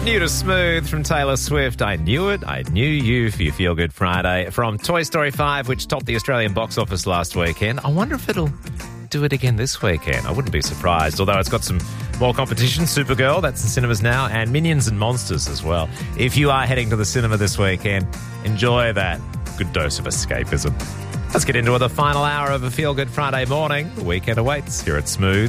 New to Smooth from Taylor Swift. I knew it. I knew you for your Feel Good Friday. From Toy Story 5, which topped the Australian box office last weekend. I wonder if it'll do it again this weekend. I wouldn't be surprised, although it's got some more competition. Supergirl, that's in cinemas now, and Minions and Monsters as well. If you are heading to the cinema this weekend, enjoy that good dose of escapism. Let's get into the final hour of a Feel Good Friday morning. The weekend awaits here at Smooth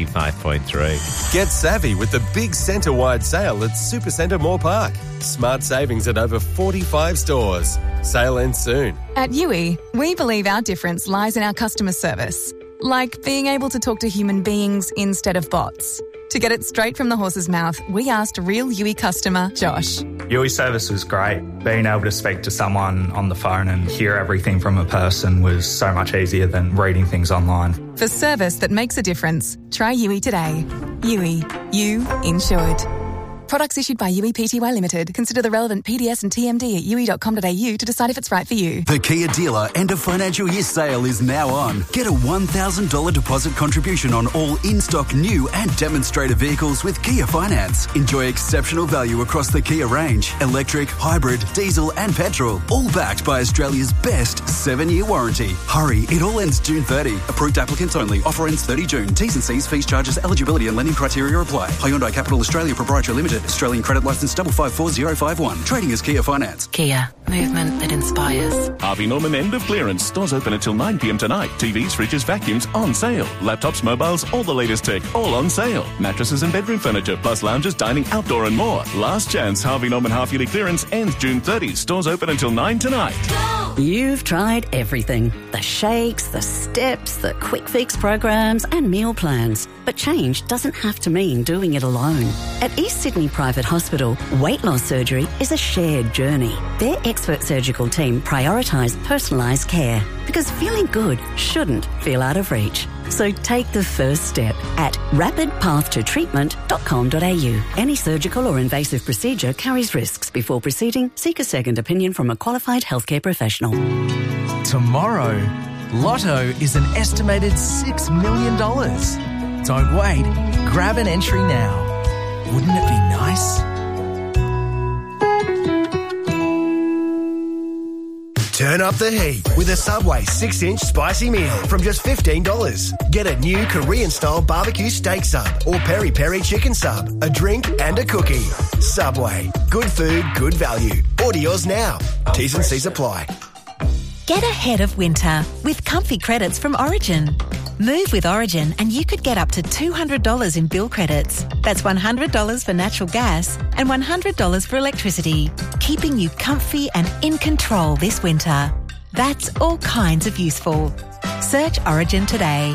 95.3. Get savvy with the big centre-wide sale at Supercentre Moore Park. Smart savings at over 45 stores. Sale ends soon. At Yui, we believe our difference lies in our customer service. Like being able to talk to human beings instead of bots. To get it straight from the horse's mouth, we asked real Yui customer Josh. Yui service was great. Being able to speak to someone on the phone and hear everything from a person was so much easier than reading things online. For service that makes a difference, try Yui today. Yui, you insured. Products issued by Yui Pty Limited. Consider the relevant PDS and TMD at yui.com.au to decide if it's right for you. The Kia dealer end of financial year sale is now on. Get a $1,000 deposit contribution on all in-stock new and demonstrator vehicles with Kia Finance. Enjoy exceptional value across the Kia range. Electric, hybrid, diesel and petrol. All backed by Australia's best 7-year warranty. Hurry, it all ends June 30. Approved applicants only. Offer ends 30 June. T's and C's, fees, charges, eligibility and lending criteria apply. Hyundai Capital Australia Proprietary Limited. Australian credit licence 554051. Trading as Kia Finance. Kia. Movement that inspires. Harvey Norman end of clearance. Stores open until 9 p.m. tonight. TVs, fridges, vacuums on sale. Laptops, mobiles, all the latest tech, all on sale. Mattresses and bedroom furniture, plus lounges, dining, outdoor and more. Last chance Harvey Norman half-yearly clearance ends June 30. Stores open until 9 tonight. You've tried everything. The shakes, the steps, the quick fix programs and meal plans. But change doesn't have to mean doing it alone. At East Sydney Private Hospital, weight loss surgery is a shared journey. Their expert surgical team prioritise personalised care because feeling good shouldn't feel out of reach. So take the first step at rapidpathtotreatment.com.au. Any surgical or invasive procedure carries risks. Before proceeding, seek a second opinion from a qualified healthcare professional. Tomorrow, Lotto is an estimated $6 million. Don't wait. Grab an entry now. Wouldn't it be nice? Turn up the heat with a Subway 6-inch spicy meal from just $15. Get a new Korean-style barbecue steak sub or peri-peri chicken sub, a drink and a cookie. Subway. Good food, good value. Order yours now. T's and C's apply. Get ahead of winter with comfy credits from Origin. Move with Origin and you could get up to $200 in bill credits. That's $100 for natural gas and $100 for electricity, keeping you comfy and in control this winter. That's all kinds of useful. Search Origin today.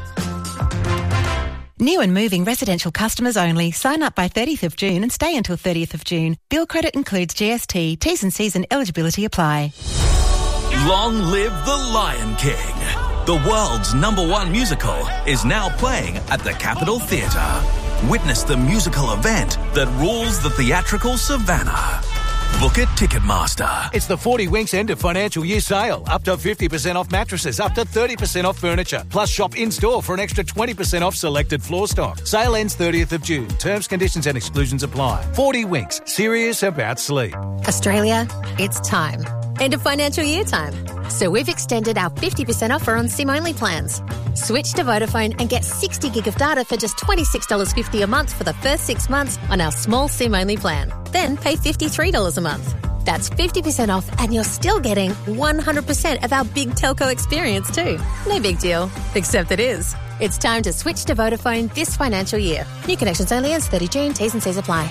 New and moving residential customers only. Sign up by 30th of June and stay until 30th of June. Bill credit includes GST. T's and C's and eligibility apply. Long live the Lion King. The world's #1 musical is now playing at the Capitol Theatre. Witness the musical event that rules the theatrical savannah. Book at Ticketmaster. It's the 40 Winks end of financial year sale. Up to 50% off mattresses, up to 30% off furniture. Plus shop in-store for an extra 20% off selected floor stock. Sale ends 30th of June. Terms, conditions and exclusions apply. 40 Winks. Serious about sleep. Australia, it's time. End of financial year time. So we've extended our 50% offer on SIM-only plans. Switch to Vodafone and get 60 gig of data for just $26.50 a month for the first 6 months on our small SIM-only plan. Then pay $53 a month. That's 50% off and you're still getting 100% of our big telco experience too. No big deal, except it is. It's time to switch to Vodafone this financial year. New connections only ends 30 June. T's and C's apply.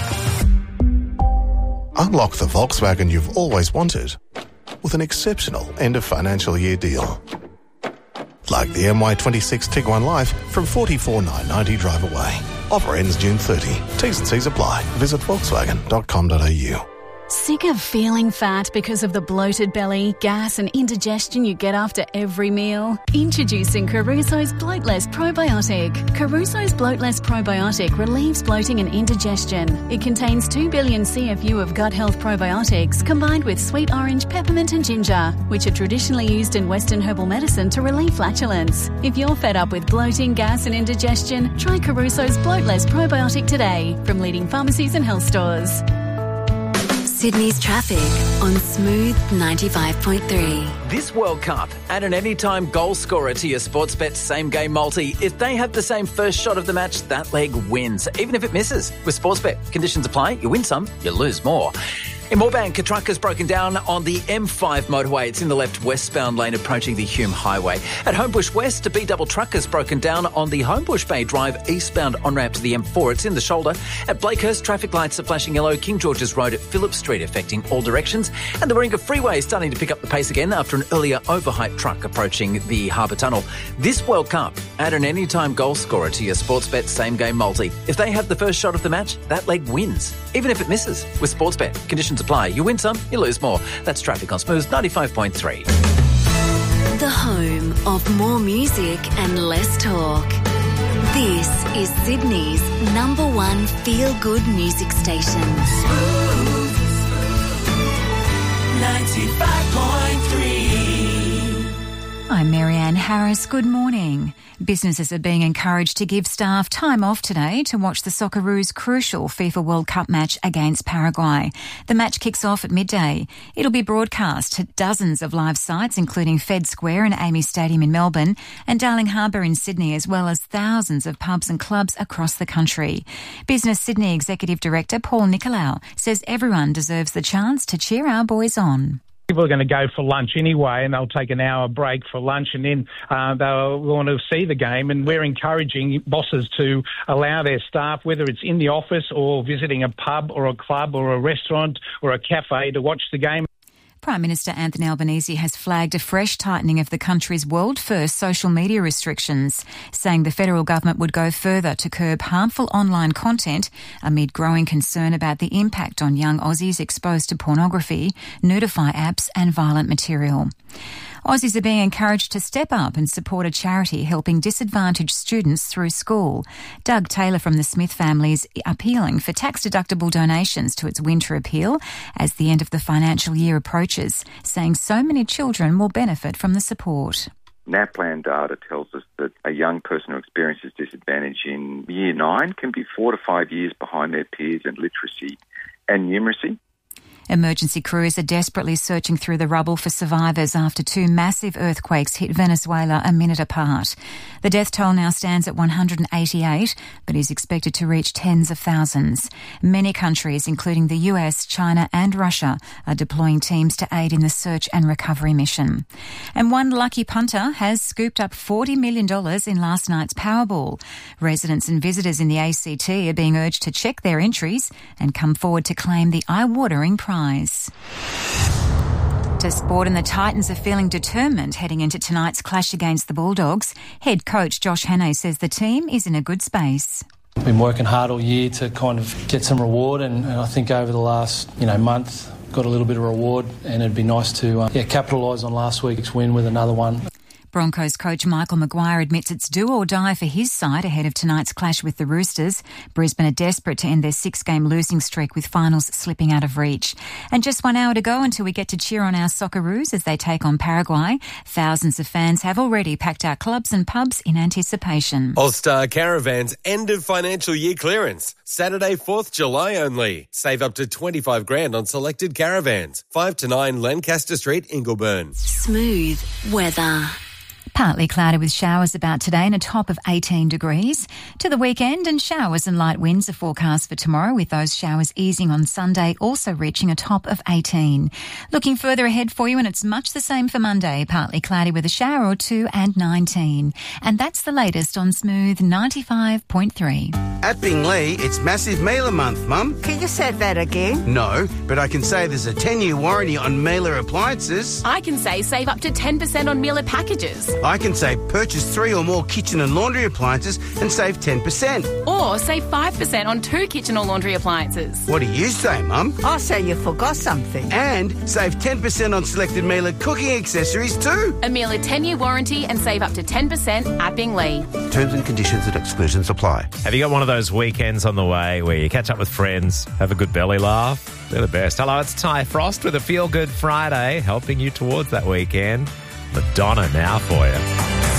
Unlock the Volkswagen you've always wanted with an exceptional end of financial year deal. Like the MY26 Tiguan Life from $44,990 drive away. Offer ends June 30. T's and C's apply. Visit Volkswagen.com.au. Sick of feeling fat because of the bloated belly, gas and indigestion you get after every meal? Introducing Caruso's Bloatless Probiotic. Caruso's Bloatless Probiotic relieves bloating and indigestion. It contains 2 billion CFU of gut health probiotics combined with sweet orange, peppermint and ginger, which are traditionally used in Western herbal medicine to relieve flatulence. If you're fed up with bloating, gas and indigestion, try Caruso's Bloatless Probiotic today from leading pharmacies and health stores. Sydney's traffic on Smooth 95.3. This World Cup, add an anytime goal scorer to your Sportsbet same game multi. If they have the same first shot of the match, that leg wins, even if it misses. With Sportsbet, conditions apply. You win some, you lose more. In Moorebank, a truck has broken down on the M5 motorway. It's in the left westbound lane approaching the Hume Highway. At Homebush West, a B-double truck has broken down on the Homebush Bay Drive eastbound on-ramp to the M4. It's in the shoulder. At Blakehurst, traffic lights are flashing yellow. King George's Road at Phillip Street affecting all directions. And the Warringah Freeway is starting to pick up the pace again after an earlier overhyped truck approaching the Harbour Tunnel. This World Cup, add an anytime goal scorer to your Sportsbet same game multi. If they have the first shot of the match, that leg wins, even if it misses. With Sportsbet, conditions apply. You win some, you lose more. That's traffic on Smooth 95.3. The home of more music and less talk. This is Sydney's #1 feel-good music station. Smooth 95.3. I'm Marianne Harris. Good morning. Businesses are being encouraged to give staff time off today to watch the Socceroos' crucial FIFA World Cup match against Paraguay. The match kicks off at midday. It'll be broadcast to dozens of live sites, including Fed Square and Amy Stadium in Melbourne and Darling Harbour in Sydney, as well as thousands of pubs and clubs across the country. Business Sydney Executive Director Paul Nicolau says everyone deserves the chance to cheer our boys on. People are going to go for lunch anyway, and they'll take an hour break for lunch, and then they'll want to see the game. And we're encouraging bosses to allow their staff, whether it's in the office or visiting a pub or a club or a restaurant or a cafe, to watch the game. Prime Minister Anthony Albanese has flagged a fresh tightening of the country's world-first social media restrictions, saying the federal government would go further to curb harmful online content amid growing concern about the impact on young Aussies exposed to pornography, nudify apps and violent material. Aussies are being encouraged to step up and support a charity helping disadvantaged students through school. Doug Taylor from the Smith family is appealing for tax-deductible donations to its winter appeal as the end of the financial year approaches, saying so many children will benefit from the support. NAPLAN data tells us that a young person who experiences disadvantage in Year 9 can be 4 to 5 years behind their peers in literacy and numeracy. Emergency crews are desperately searching through the rubble for survivors after 2 massive earthquakes hit Venezuela a minute apart. The death toll now stands at 188, but is expected to reach tens of thousands. Many countries, including the US, China and Russia, are deploying teams to aid in the search and recovery mission. And one lucky punter has scooped up $40 million in last night's Powerball. Residents and visitors in the ACT are being urged to check their entries and come forward to claim the eye-watering prize. To sport, and the Titans are feeling determined heading into tonight's clash against the Bulldogs. Head coach Josh Hannay says the team is in a good space. Been working hard all year to kind of get some reward, and I think over the last month got a little bit of reward, and it'd be nice to capitalise on last week's win with another one. Broncos coach Michael Maguire admits it's do or die for his side ahead of tonight's clash with the Roosters. Brisbane are desperate to end their 6-game losing streak with finals slipping out of reach. And just 1 hour to go until we get to cheer on our Socceroos as they take on Paraguay. Thousands of fans have already packed our clubs and pubs in anticipation. All-Star Caravans end of financial year clearance. Saturday, 4th July only. Save up to $25,000 on selected caravans. 5 to 9 Lancaster Street, Ingleburn. Smooth weather. Partly cloudy with showers about today and a top of 18 degrees. To the weekend, and showers and light winds are forecast for tomorrow, with those showers easing on Sunday, also reaching a top of 18. Looking further ahead for you, and it's much the same for Monday. Partly cloudy with a shower or two and 19. And that's the latest on Smooth 95.3. At Bingley, it's Massive Mailer Month, Mum. Can you say that again? No, but I can say there's a 10-year warranty on Mailer appliances. I can say save up to 10% on Mailer packages. I can say purchase 3 or more kitchen and laundry appliances and save 10%. Or save 5% on 2 kitchen or laundry appliances. What do you say, Mum? I say you forgot something. And save 10% on selected Mailer cooking accessories too. A Mailer 10-year warranty and save up to 10% at Bingley. Terms and conditions and exclusions apply. Have you got one of those weekends on the way where you catch up with friends, have a good belly laugh? They're the best. Hello, it's Ty Frost with a Feel Good Friday, helping you towards that weekend. Madonna now for you.